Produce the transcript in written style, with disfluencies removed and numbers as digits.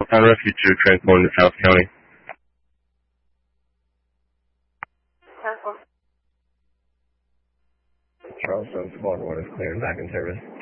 Upon Refuge to transport into South County. Charleston Squad 1 is clear and back in service.